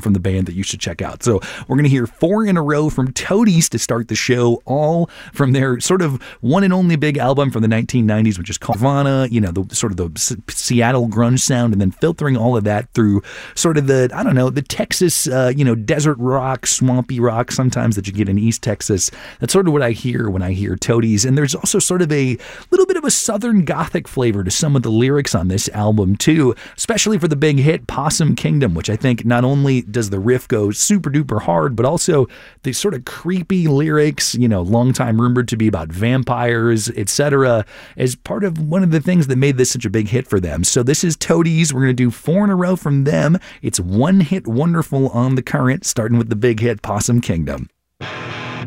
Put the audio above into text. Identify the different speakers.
Speaker 1: from the band that you should check out. So we're going to hear 4 in a row from Toadies to start the show, all from their sort of one and only big album from the 1990s, which is called Nirvana, the sort of the Seattle grunge sound, and then filtering all of that through sort of the Texas, desert rock, swampy rock sometimes that you get in East Texas. That's sort of what I hear when I hear Toadies. And there's also sort of a little bit of a Southern Gothic flavor to some of the lyrics on this album too, especially for the big hit Possum Kingdom, which I think not only does the riff go super duper hard, but also the sort of creepy lyrics, long time rumored to be about vampires, etc., is part of one of the things that made this such a big hit for them. So this is Toadies. We're going to do 4 in a row from them. It's One Hit Wonderful on The Current, starting with the big hit Possum Kingdom.